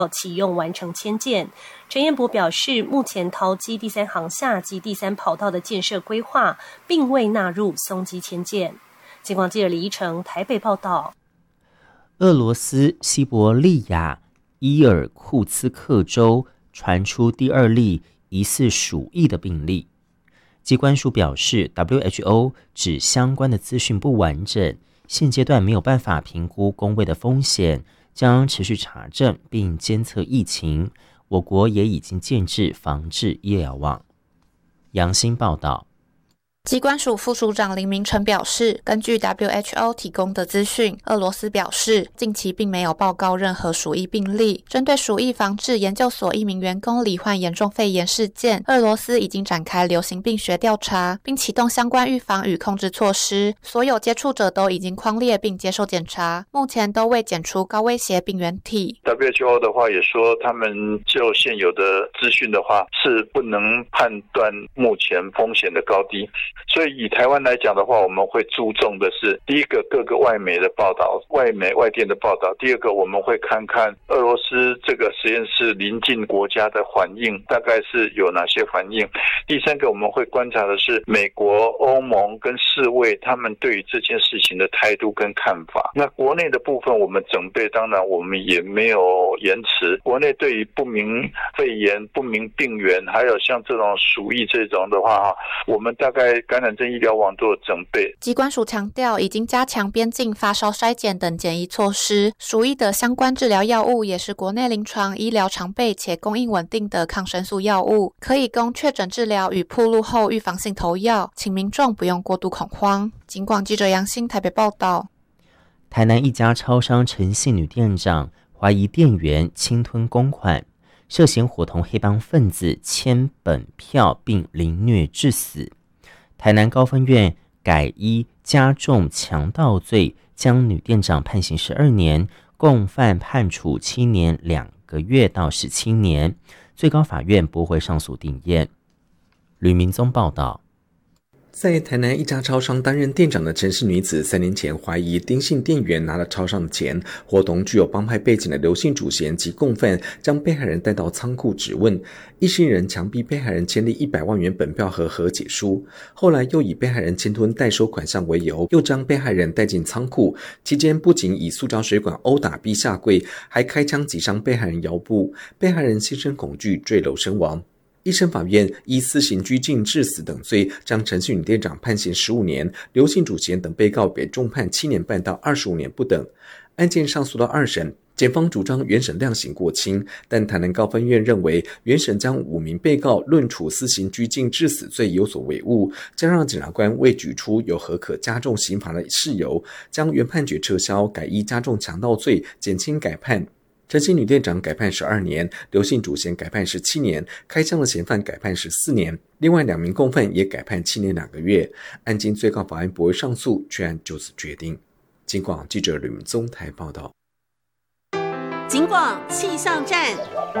启用完成迁建。陈彦博表示，目前桃机第3航厦及第3跑道的建设规划并未纳入松基迁建。警广记者李依成台北报道。 俄罗斯西伯利亚伊尔库茨克州传出第2例疑似鼠疫的病例。机关署表示 ，WHO 指相关的资讯不完整，现阶段没有办法评估公卫的风险，将持续查证并监测疫情。我国也已经建置防治医疗网。杨新报道。 机关署副署长林明成表示，根据 WHO 提供的资讯，俄罗斯表示近期并没有报告任何鼠疫病例。针对鼠疫防治研究所一名员工罹患严重肺炎事件，俄罗斯已经展开流行病学调查，并启动相关预防与控制措施。所有接触者都已经匡列并接受检查，目前都未检出高威胁病原体。 WHO 的话也说，他们就现有的资讯的话，是不能判断目前风险的高低。所以以台湾来讲的话，我们会注重的是第一个各个外媒的报道，外媒外电的报道。第二个我们会看看俄罗斯这个实验室邻近国家的反应，大概是有哪些反应。第三个我们会观察的是美国、欧盟跟世卫他们对于这件事情的态度跟看法。那国内的部分我们准备，当然我们也没有延迟。国内对于不明肺炎、不明病原，还有像这种鼠疫这种的话，我们大概感染症医疗网都有准备。 机关署强调，已经加强边境发烧筛检等检疫措施。鼠疫的相关治疗药物也是国内临床医疗常备且供应稳定的抗生素药物，可以供确诊治疗与暴露后预防性投药，请民众不用过度恐慌。警广记者杨欣台北报道。 台南一家超商陈姓女店长怀疑店员侵吞公款，涉嫌伙同黑帮分子签本票并凌虐致死。台南高分院改依加重强盗罪，将女店长判刑12年，共犯判处7年2个月到17年。最高法院驳回上诉定谳。吕明宗报道。 在台南一家超商担任店长的陈氏女子，3年前怀疑丁姓店员拿了超商的钱，伙同具有帮派背景的刘姓主嫌及共犯，将被害人带到仓库质问，一行人强逼被害人签立100万元本票和和解书，后来又以被害人侵吞代收款项为由，又将被害人带进仓库，期间不仅以塑胶水管殴打逼下跪，还开枪击伤被害人腰部，被害人心生恐惧坠楼身亡。一审法院依私刑拘禁致死等罪，将陈姓女店长判刑15年，刘姓主嫌等被告被重判7年半到25年不等。案件上诉到2审，检方主张原审量刑过轻，但台南高分院认为原审将5名被告论处私刑拘禁致死罪有所违误，加上检察官未举出有何可加重刑罚的事由，将原判决撤销，改依加重强盗罪减轻改判。陈姓女店长改判12年，刘姓主嫌改判17年，开枪的嫌犯改判14年，另外2名共犯也改判7年2个月。案经最高法院驳回上诉，全案就此决定。警广记者吕明宗台报道。 警广气象站。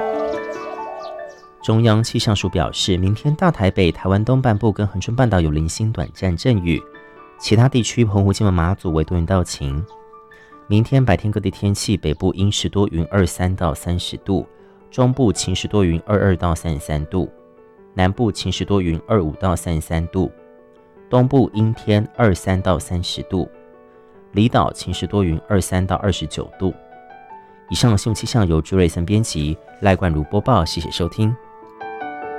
中央气象署表示，明天大台北、台湾东半部跟恒春半岛有零星短暂阵雨，其他地区澎湖、金门、马祖为多云到晴。明天白天各地天气，北部阴时多云23到30度，中部晴时多云22到33度，南部晴时多云25到33度，东部阴天23到30度，离岛晴时多云23到29度。以上新闻气象由朱瑞森编辑，赖冠如播报，谢谢收听。